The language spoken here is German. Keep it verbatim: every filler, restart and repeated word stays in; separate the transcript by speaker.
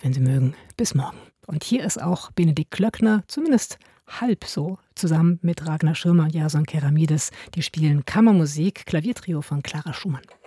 Speaker 1: und wenn Sie mögen, bis morgen. Und hier ist auch Benedikt Klöckner, zumindest halb so, zusammen mit Ragnar Schirmer und Jason Keramides. Die spielen Kammermusik, Klaviertrio von Clara Schumann.